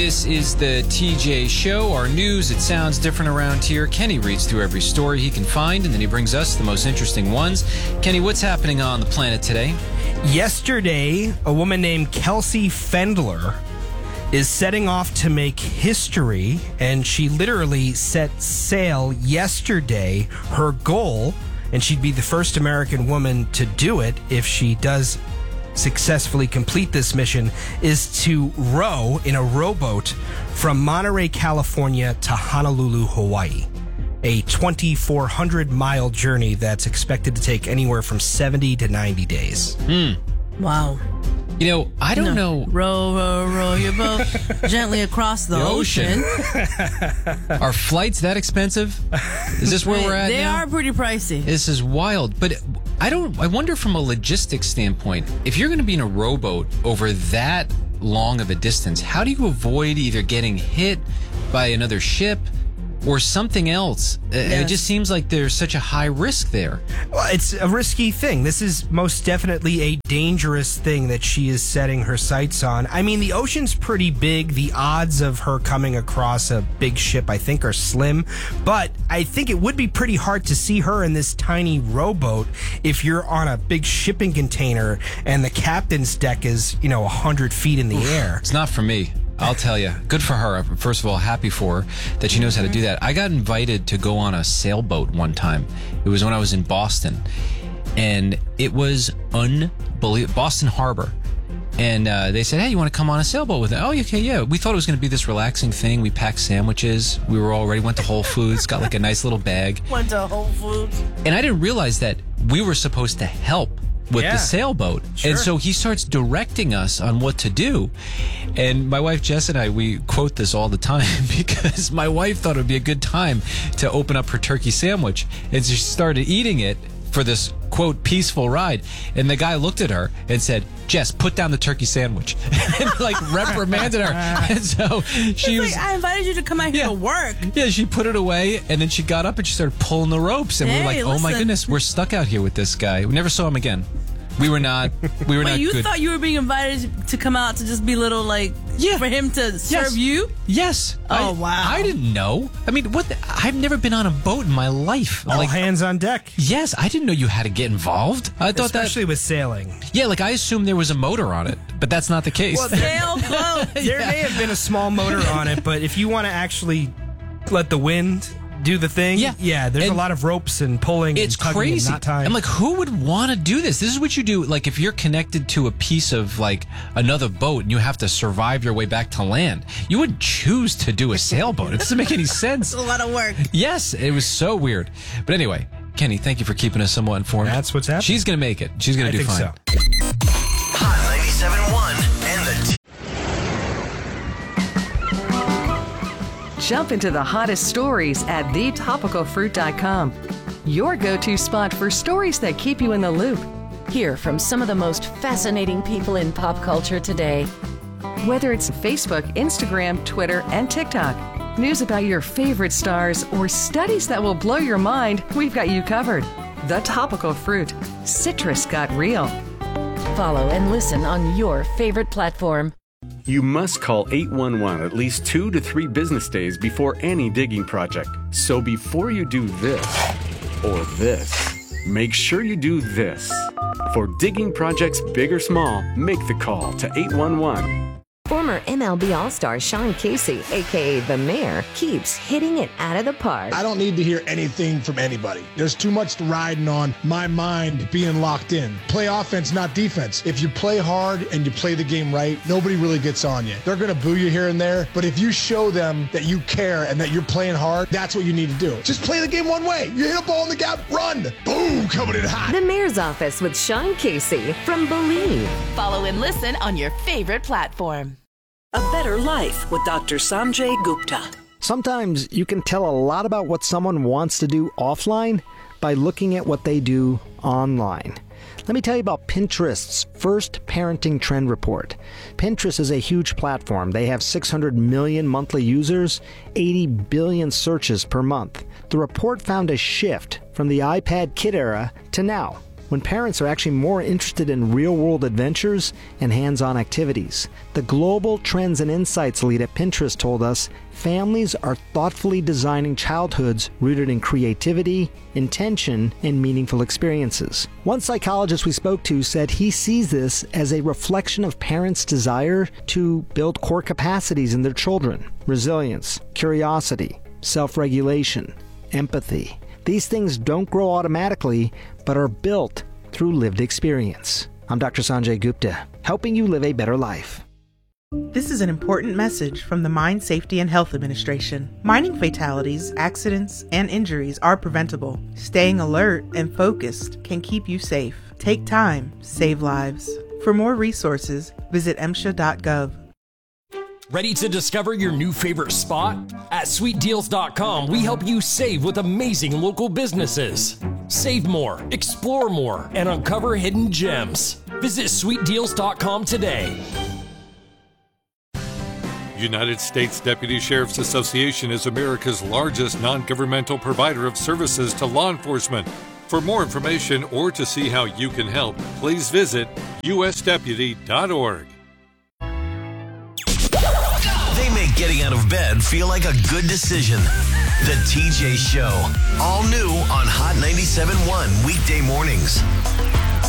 This is the TJ Show, our news. It sounds different around here. Kenny reads through every story he can find, and then he brings us the most interesting ones. Kenny, what's happening on the planet today? Yesterday, a woman named Kelsey Fendler is setting off to make history, and she literally set sail yesterday. Her goal, and she'd be the first American woman to do it if she does successfully complete this mission, is to row in a rowboat from Monterey, California to Honolulu, Hawaii. A 2,400-mile journey that's expected to take anywhere from 70 to 90 days. Wow. You know, I don't know. Row, row, row your boat gently across the ocean. Are flights that expensive? Is this where we're at They now? are pretty pricey. This is wild. But I wonder from a logistics standpoint, if you're going to be in a rowboat over that long of a distance, how do you avoid either getting hit by another ship or something else? It just seems like there's such a high risk there. Well, it's a risky thing. This is most definitely a dangerous thing that she is setting her sights on. I mean, the ocean's pretty big. The odds of her coming across a big ship, I think, are slim. But I think it would be pretty hard to see her in this tiny rowboat if you're on a big shipping container and the captain's deck is, 100 feet in the air. It's not for me. I'll tell you. Good for her. First of all, happy for her that she knows how to do that. I got invited to go on a sailboat one time. It was when I was in Boston. And it was unbelievable. Boston Harbor. And they said, hey, you want to come on a sailboat with it? Oh, okay, yeah. We thought it was going to be this relaxing thing. We packed sandwiches. We were all ready. Went to Whole Foods. Got like a nice little bag. Went to Whole Foods. And I didn't realize that we were supposed to help with the sailboat. Sure. And so he starts directing us on what to do. And my wife Jess and I, we quote this all the time because my wife thought it would be a good time to open up her turkey sandwich. And so she started eating it for this, quote, peaceful ride. And the guy looked at her and said, Jess, put down the turkey sandwich. And reprimanded her. And so she was... I invited you to come out here to work. Yeah, she put it away, and then she got up and she started pulling the ropes. And we were like, oh my goodness, we're stuck out here with this guy. We never saw him again. We were not Wait, you good. thought you were being invited to come out to just be little, for him to serve you? Yes. Oh, wow. I didn't know. I mean, I've never been on a boat in my life. All hands on deck. Yes, I didn't know you had to get involved. I thought Especially with sailing. Yeah, I assumed there was a motor on it, but that's not the case. Well, Sailboat. There may have been a small motor on it, but if you want to actually let the wind do the thing, there's a lot of ropes and pulling. It's and tugging crazy. And not time. I'm like, who would want to do this? This is what you do. If you're connected to a piece of another boat and you have to survive your way back to land, you wouldn't choose to do a sailboat. It doesn't make any sense. It's a lot of work. Yes, it was so weird. But anyway, Kenny, thank you for keeping us somewhat informed. That's what's happening. She's going to make it. She's going to do fine. So. Hot 97.1 and the Jump into the hottest stories at thetopicalfruit.com. Your go-to spot for stories that keep you in the loop. Hear from some of the most fascinating people in pop culture today. Whether it's Facebook, Instagram, Twitter, and TikTok, news about your favorite stars, or studies that will blow your mind, we've got you covered. The Topical Fruit. Citrus got real. Follow and listen on your favorite platform. You must call 811 at least 2 to 3 business days before any digging project. So before you do this or this, make sure you do this. For digging projects big or small, make the call to 811. Former MLB All-Star Sean Casey, a.k.a. The Mayor, keeps hitting it out of the park. I don't need to hear anything from anybody. There's too much riding on my mind being locked in. Play offense, not defense. If you play hard and you play the game right, nobody really gets on you. They're going to boo you here and there, but if you show them that you care and that you're playing hard, that's what you need to do. Just play the game one way. You hit a ball in the gap, run. Boom, coming in hot. The Mayor's Office with Sean Casey from Believe. Follow and listen on your favorite platform. A Better Life with Dr. Sanjay Gupta. Sometimes you can tell a lot about what someone wants to do offline by looking at what they do online. Let me tell you about Pinterest's first parenting trend report. Pinterest is a huge platform. They have 600 million monthly users, 80 billion searches per month. The report found a shift from the iPad kid era to now. when parents are actually more interested in real-world adventures and hands-on activities. The Global Trends and Insights lead at Pinterest told us families are thoughtfully designing childhoods rooted in creativity, intention, and meaningful experiences. One psychologist we spoke to said he sees this as a reflection of parents' desire to build core capacities in their children: resilience, curiosity, self-regulation, empathy. These things don't grow automatically, but are built through lived experience. I'm Dr. Sanjay Gupta, helping you live a better life. This is an important message from the Mine Safety and Health Administration. Mining fatalities, accidents, and injuries are preventable. Staying alert and focused can keep you safe. Take time, save lives. For more resources, visit MSHA.gov. Ready to discover your new favorite spot? At SweetDeals.com, we help you save with amazing local businesses. Save more, explore more, and uncover hidden gems. Visit SweetDeals.com today. United States Deputy Sheriff's Association is America's largest non-governmental provider of services to law enforcement. For more information or to see how you can help, please visit usdeputy.org. They make getting out of bed feel like a good decision. The TJ Show. All new on Hot 97.1 weekday mornings.